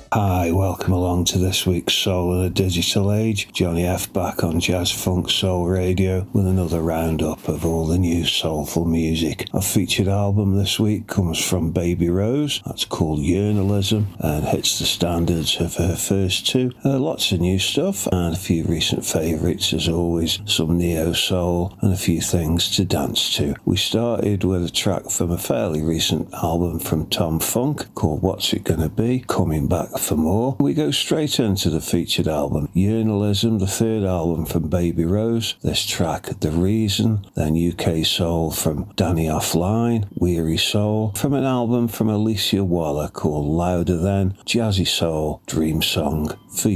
Hi, welcome along to this week's Soul in a Digital Age. Johnny F back on Jazz Funk Soul Radio with another roundup of all the new soulful music. Our featured album this week comes from Baby Rose. That's called Yearnalism and hits the standards of her first two. Lots of new stuff and a few recent favourites as always, some neo soul and a few things to dance to. We started with a track from a fairly recent album from Tom Funk called What's It Gonna Be? Coming back for more. We go straight into the featured album, Yearnalism, the third album from Baby Rose. This track, The Reason, then UK Soul from Danny Offline, Weary Soul, from an album from Alicia Waller called Louder Than, Jazzy Soul, Dream Song for you.